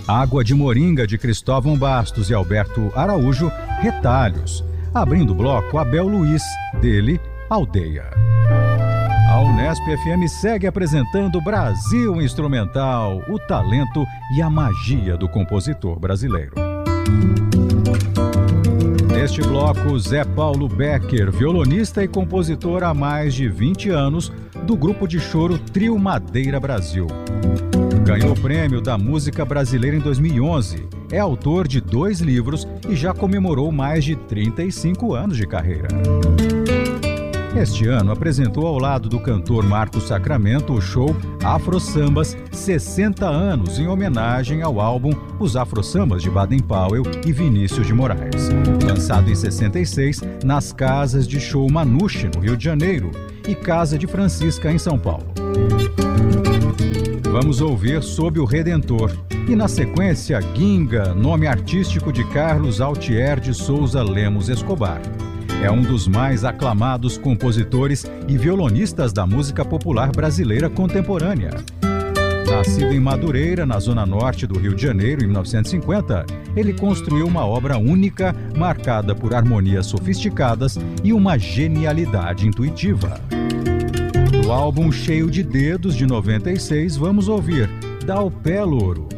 Água de Moringa, de Cristóvão Bastos e Alberto Araújo, Retalhos. Abrindo o bloco, Abel Luiz, dele, Aldeia. A Unesp FM segue apresentando Brasil Instrumental, o talento e a magia do compositor brasileiro. Neste bloco, Zé Paulo Becker, violonista e compositor há mais de 20 anos, do grupo de choro Trio Madeira Brasil. Ganhou o Prêmio da Música Brasileira em 2011. É autor de 2 livros e já comemorou mais de 35 anos de carreira. Este ano apresentou ao lado do cantor Marcos Sacramento o show Afro Sambas 60 anos, em homenagem ao álbum Os Afro Sambas de Baden Powell e Vinícius de Moraes, lançado em 66 nas casas de show Manouche, no Rio de Janeiro, e Casa de Francisca, em São Paulo. Vamos ouvir Sob o Redentor e, na sequência, Ginga, nome artístico de Carlos Altier de Souza Lemos Escobar. É um dos mais aclamados compositores e violonistas da música popular brasileira contemporânea. Nascido em Madureira, na zona norte do Rio de Janeiro, em 1950, ele construiu uma obra única, marcada por harmonias sofisticadas e uma genialidade intuitiva. Do álbum Cheio de Dedos, de 96, vamos ouvir Dá o Pé, Louro.